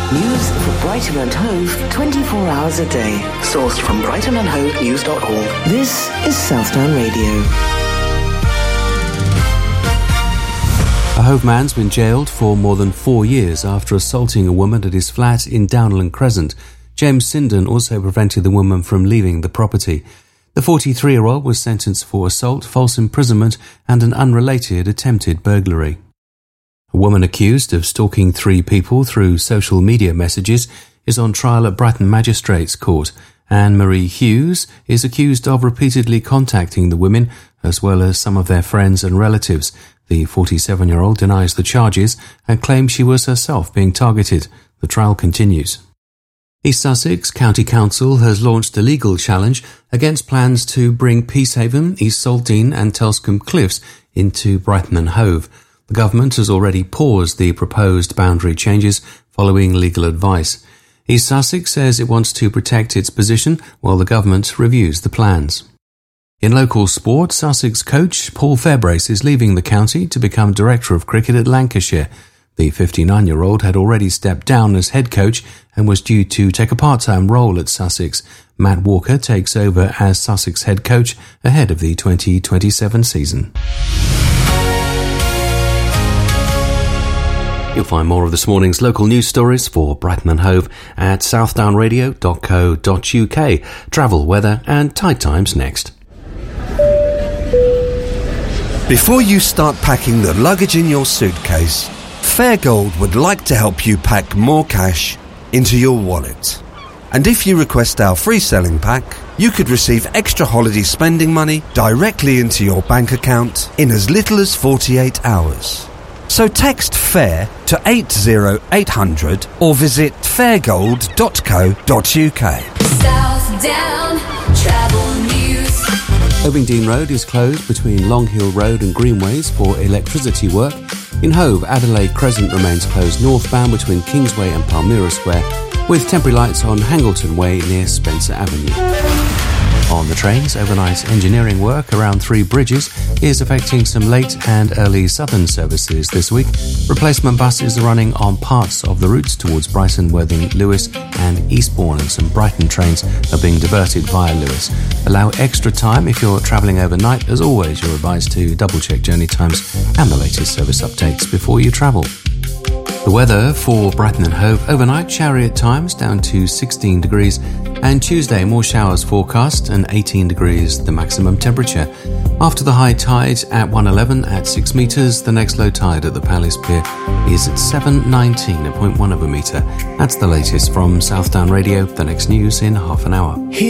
News for Brighton and Hove 24 hours a day. Sourced from brightonandhovenews.org. This is Southdown Radio. A Hove man's been jailed for more than 4 years after assaulting a woman at his flat in Downland Crescent. James Sinden also prevented the woman from leaving the property. The 43-year-old was sentenced for assault, false imprisonment and an unrelated attempted burglary. A woman accused of stalking 3 people through social media messages is on trial at Brighton Magistrates Court. Anne-Marie Hughes is accused of repeatedly contacting the women as well as some of their friends and relatives. The 47-year-old denies the charges and claims she was herself being targeted. The trial continues. East Sussex County Council has launched a legal challenge against plans to bring Peacehaven, East Saltine and Telscombe Cliffs into Brighton and Hove. The government has already paused the proposed boundary changes following legal advice. East Sussex says it wants to protect its position while the government reviews the plans. In local sport, Sussex coach Paul Fairbrace is leaving the county to become Director of Cricket at Lancashire. The 59-year-old had already stepped down as head coach and was due to take a part-time role at Sussex. Matt Walker takes over as Sussex head coach ahead of the 2027 season. You'll find more of this morning's local news stories for Brighton and Hove at southdownradio.co.uk. Travel, weather and tide times next. Before you start packing the luggage in your suitcase, Fairgold would like to help you pack more cash into your wallet. And if you request our free selling pack, you could receive extra holiday spending money directly into your bank account in as little as 48 hours. So text FAIR to 80800 or visit fairgold.co.uk. Southdown Travel News. Ovingdean Road is closed between Long Hill Road and Greenways for electricity work. In Hove, Adelaide Crescent remains closed northbound between Kingsway and Palmyra Square, with temporary lights on Hangleton Way near Spencer Avenue. On the trains, overnight engineering work around 3 bridges is affecting some late and early southern services this week. Replacement buses are running on parts of the routes towards Brighton, Worthing, Lewes and Eastbourne, and some Brighton trains are being diverted via Lewes. Allow extra time if you're travelling overnight. As always, you're advised to double-check journey times and the latest service updates before you travel. The weather for Brighton and Hove: overnight showery at times, down to 16 degrees, and Tuesday more showers forecast and 18 degrees the maximum temperature. After the high tide at 1:11 at 6 metres, the next low tide at the Palace Pier is at 7:19 at 0.1 of a metre. That's the latest from Southdown Radio. The next news in half an hour.